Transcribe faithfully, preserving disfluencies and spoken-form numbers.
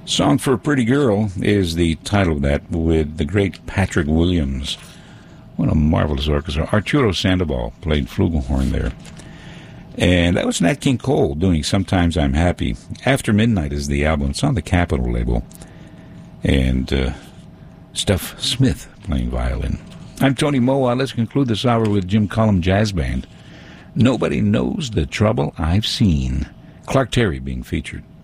Song for a Pretty Girl is the title of that, with the great Patrick Williams. What a marvelous orchestra. Arturo Sandoval played flugelhorn there. And that was Nat King Cole doing Sometimes I'm Happy. After Midnight is the album. It's on the Capitol label. And uh, Stuff Smith playing violin. I'm Tony Moa. Let's conclude this hour with Jim Cullum Jazz Band. Nobody Knows the Trouble I've Seen. Clark Terry being featured.